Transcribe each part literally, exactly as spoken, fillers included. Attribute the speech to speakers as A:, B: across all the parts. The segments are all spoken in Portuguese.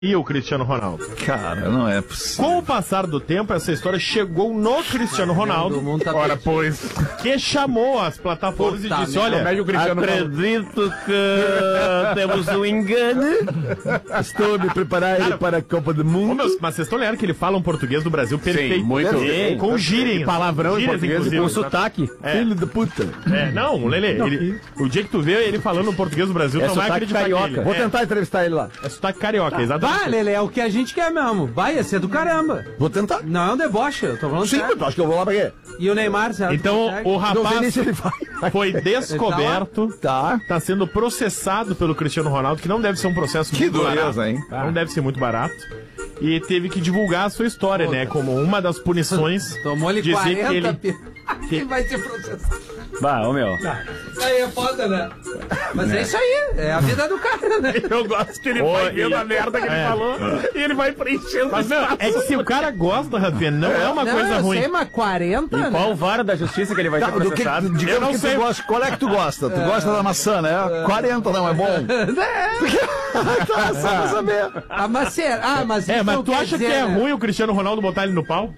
A: E o Cristiano Ronaldo.
B: Cara, não é possível.
A: Com o passar do tempo, essa história chegou no Cristiano Ronaldo.
C: Tá
A: Ora, pois. Que chamou as plataformas Puta e disse: olha,
B: acredito que temos um engano. Estou me preparando Cara, para a Copa do Mundo.
A: Meu, mas vocês estão ligando que ele fala um português do Brasil perfeito. Sim,
B: muito
A: bem. Com gírias.
B: Palavrão em português
A: com sotaque.
B: É. Filho da puta.
A: É, não, Lelê, não, ele, o dia que tu vê ele falando português do Brasil,
B: é
A: tu não vai acreditar
B: carioca.
A: Nele.
B: Vou tentar entrevistar ele lá.
A: É sotaque carioca, tá. Exatamente.
C: Vai, Lelê, é o que a gente quer mesmo. Vai, ia ser do caramba.
B: Vou tentar.
C: Não é um deboche, eu tô falando
B: Sim,
C: sério.
B: eu acho que eu vou lá pra quê?
C: E o Neymar, certo?
A: Então, o rapaz
B: ele vai.
A: foi descoberto,
B: tá,
A: tá sendo processado pelo Cristiano Ronaldo, que não deve ser um processo
B: que
A: muito
B: dureza,
A: barato.
B: hein?
A: Não ah. deve ser muito barato. E teve que divulgar a sua história, Pô, né? Como uma das punições.
C: Tomou-lhe
A: dizer
C: quarenta,
A: que ele...
C: p... Quem vai ser processado?
B: Bah, ô meu.
C: Isso aí é foda, né? Mas é. é isso aí, é a vida do cara, né?
A: Eu gosto que ele Ô, vai vendo a merda que ele é. falou e ele vai preenchendo. Mas, meu, é que se o cara gosta, Rafinha, não é uma
C: não,
A: coisa
C: eu
A: ruim.
C: Sei, mas quarenta,
B: e
C: né?
B: qual vara da justiça que ele vai tá, ser processado? Que, eu não que sei. Gosta, qual é que tu gosta? Tu é. gosta da maçã, né? É. quarenta não é bom? É. Tá, só pra saber.
C: Ah, mas, ah, mas,
A: é, mas tu acha
C: dizer,
A: que é
C: né?
A: ruim o Cristiano Ronaldo botar ele no pau?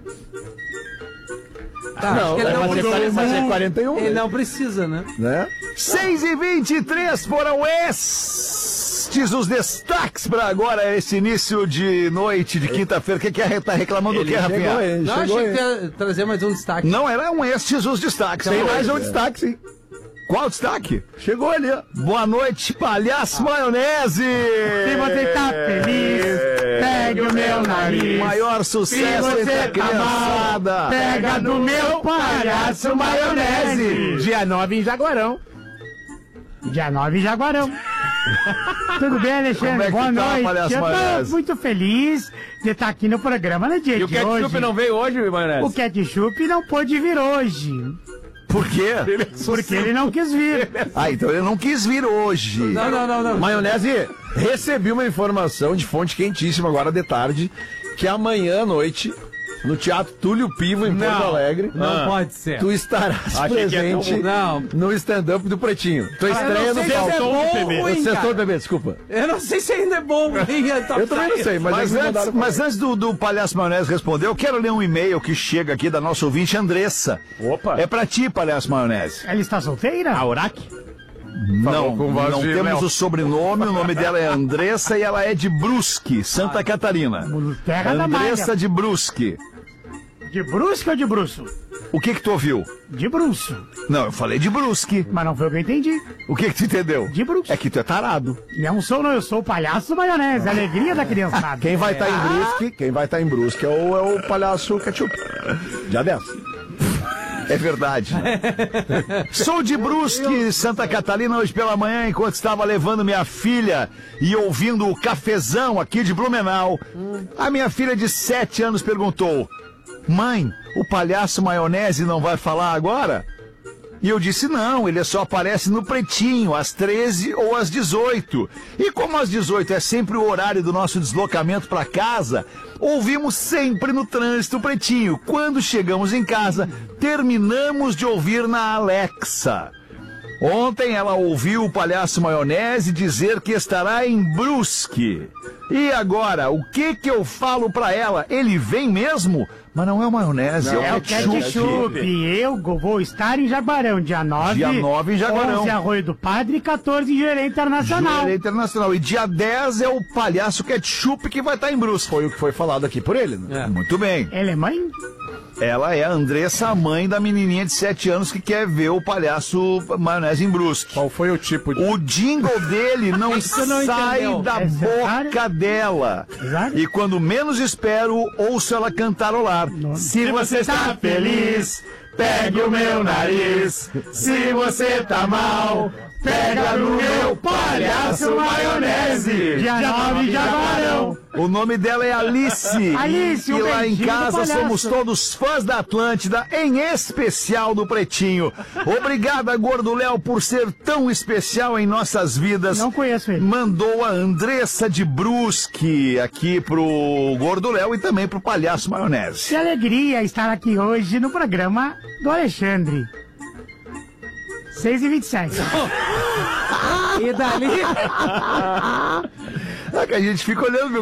C: Tá, não, ele não precisa,
B: mas é quarenta e um.
C: Ele não precisa, né?
B: né? seis e vinte e três foram estes os destaques para agora, esse início de noite de quinta-feira. O que, que é? Tá reclamando do que, Rafinha?
C: Não, achei que ia trazer mais um destaque.
B: Não, eram estes os destaques. Tem mais um destaque, sim. Qual destaque? Chegou ali, ó. Boa noite, palhaço ah. maionese!
D: Se você tá feliz, pegue o meu nariz.
B: Maior sucesso
D: Se você
B: entre a
D: tá
B: criançada.
D: Mal, pega do meu palhaço maionese. Dia nove em Jaguarão. Dia nove em Jaguarão. Tudo bem, Alexandre?
B: É
D: Boa
B: tá,
D: noite. Eu tô maionese? muito feliz de estar aqui no programa no dia
B: e
D: de
B: hoje. E o ketchup não veio hoje, maionese?
D: O ketchup não pôde vir hoje.
B: Por quê?
D: Ele Porque ele não quis vir.
B: Ah, então ele não quis vir hoje.
C: Não, não, não, não.
B: Maionese, recebi uma informação de fonte quentíssima agora de tarde, que amanhã à noite, no Teatro Túlio Pivo, em não, Porto Alegre.
C: Não ah, pode ser.
B: Tu estarás
C: Achei
B: presente
C: não.
B: no stand-up do Pretinho. Tua estreia no palco.
C: É bom, ruim,
B: Sextou, bebê, desculpa.
C: Eu não sei se ainda é bom. Tá
B: eu também não sei, mas, mas antes, mas antes do, do Palhaço Maionese responder, eu quero ler um e-mail que chega aqui da nossa ouvinte Andressa.
A: Opa.
B: É pra ti, Palhaço Maionese.
D: Ela está solteira?
A: A Urac?
B: Não, não temos o sobrenome, o nome dela é Andressa e ela é de Brusque, Santa ah, Catarina.
D: Terra
B: Andressa
D: da
B: de Brusque.
D: De Brusque ou de Bruço?
B: O que que tu ouviu?
D: De Bruço.
B: Não, eu falei de Brusque.
D: Mas não foi o que eu entendi.
B: O que que tu entendeu?
D: De Brusque.
B: É que tu é tarado.
D: Não sou, não, eu sou o palhaço maionese, a alegria da criançada.
B: Quem vai estar é. tá em Brusque, quem vai estar tá em Brusque é o, é o palhaço ketchup. Já dessa. É verdade. Sou de Brusque, Santa Catarina, hoje pela manhã, enquanto estava levando minha filha e ouvindo o cafezão aqui de Blumenau, a minha filha de sete anos perguntou: mãe, o palhaço maionese não vai falar agora? E eu disse, não, ele só aparece no Pretinho, às treze ou às dezoito. E como às dezoito é sempre o horário do nosso deslocamento para casa, ouvimos sempre no trânsito Pretinho. Quando chegamos em casa, terminamos de ouvir na Alexa. Ontem ela ouviu o palhaço maionese dizer que estará em Brusque. E agora, o que que eu falo pra ela? Ele vem mesmo? Mas não é o maionese, não, é o ketchup.
D: ketchup. Eu vou estar em Jaguarão, dia nove.
B: Dia nove em Jaguarão.
D: onze Arroio do Padre e quatorze em Jurerê Internacional.
B: Jurerê Internacional. E dia dez é o palhaço ketchup que vai estar em Brusque. Foi o que foi falado aqui por ele, né? É. Muito bem.
D: Ela é mãe?
B: Ela é a Andressa, a mãe da menininha de sete anos que quer ver o palhaço maionese em Brusque.
A: Qual foi o tipo de...
B: O jingle dele não, não sai entendeu. da é boca sério? dela. Exato. E quando menos espero, ouço ela cantarolar. Nossa. Se você está feliz, pegue o meu nariz. Se você tá mal, pega no meu palhaço maionese.
D: Dia nove de Jaguarão.
B: O nome dela é Alice.
D: Alice,
B: E
D: um
B: lá em casa
D: palhaço.
B: somos todos fãs da Atlântida, em especial do Pretinho. Obrigada, Gordo Léo, por ser tão especial em nossas vidas.
D: Não conheço ele.
B: Mandou a Andressa de Brusque aqui pro Gordo Léo e também pro Palhaço Maionese.
D: Que alegria estar aqui hoje no programa do Alexandre. seis e vinte e sete.
C: E dali?
B: É que a gente fica olhando, meu.